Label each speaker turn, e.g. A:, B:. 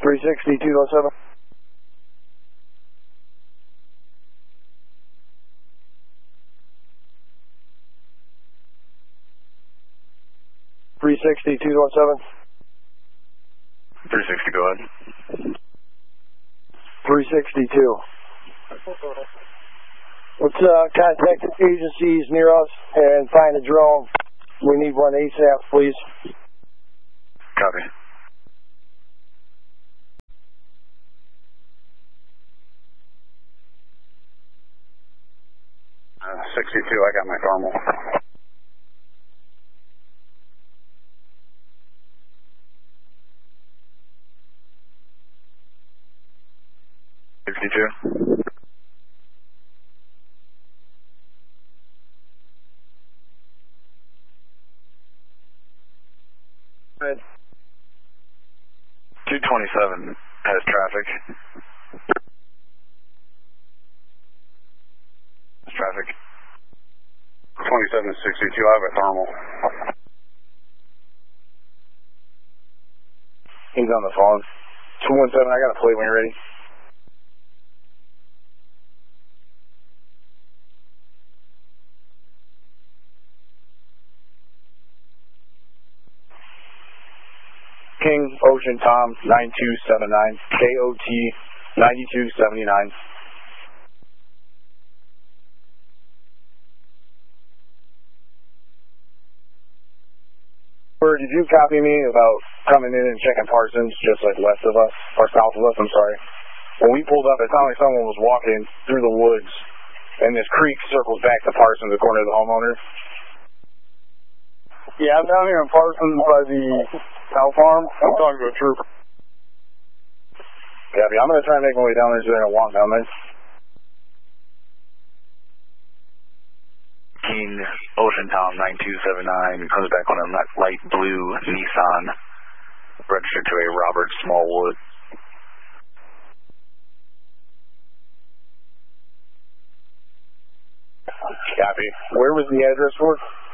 A: 360, 207. Three 360, 217.
B: 360, go ahead.
A: 362. Let's contact agencies near us and find a drone. We need one ASAP, please.
B: Copy. 62, I got my thermal.
A: Right.
B: 227 has traffic. Traffic. 27 to 62, I have a thermal.
A: He's on the phone. 217, I got a plate when you're ready. King Ocean Tom 9279, KOT 9279. Did you copy me about coming in and checking Parsons just like west of us, or south of us, I'm sorry. When we pulled up, it sounded like someone was walking through the woods, and this creek circles back to Parsons according to the homeowner. Yeah, I'm down here in Parsons by the cow farm. I'm talking to a trooper. Yeah, I'm going to try and make my way down there so they're going to walk down there.
B: King Ocean Tom 9279 comes back on a light blue Nissan registered to a Robert Smallwood.
A: Copy. Where was the address for?